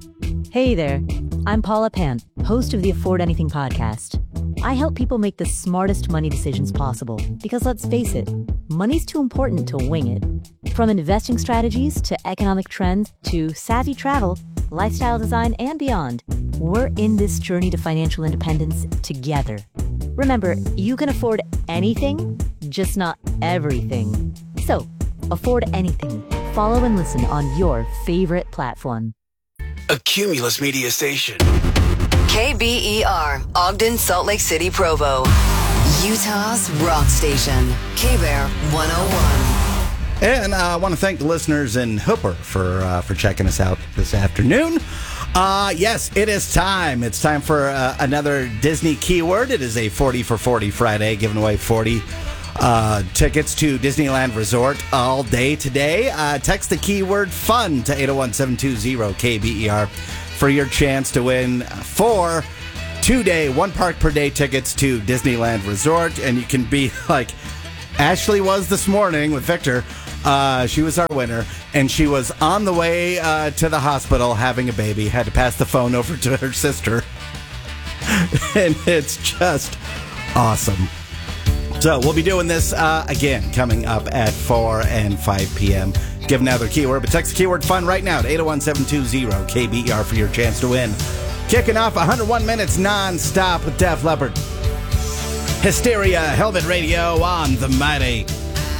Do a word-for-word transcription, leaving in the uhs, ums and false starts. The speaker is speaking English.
Hey there, I'm Paula Pant, host of the Afford Anything podcast. I help people make the smartest money decisions possible because let's face it, money's too important to wing it. From investing strategies to economic trends to savvy travel, lifestyle design, and beyond, we're in this journey to financial independence together. Remember, you can afford anything, just not everything. So, afford anything. Follow and listen on your favorite platform. A Cumulus Media Station. K B E R, Ogden, Salt Lake City, Provo. Utah's rock station. K-Bear one oh one. And uh, I want to thank the listeners in Hooper for uh, for checking us out this afternoon. Uh, yes, it is time. It's time for uh, another Disney keyword. It is a forty for forty Friday, giving away forty uh, tickets to Disneyland Resort all day today. Uh, text the keyword FUN to eight oh one, seven two zero K B E R for your chance to win four two-day, one-park-per-day tickets to Disneyland Resort. And you can be like Ashley was this morning with Victor. Uh, she was our winner, and she was on the way uh, to the hospital having a baby. Had to pass the phone over to her sister. And it's just awesome. So we'll be doing this uh, again coming up at four and five p.m. Give another keyword, but text the keyword FUN right now to eight oh one, seven two zero K B E R for your chance to win. Kicking off one hundred one minutes non-stop with Def Leppard. Hysteria, Helmet Radio on the Mighty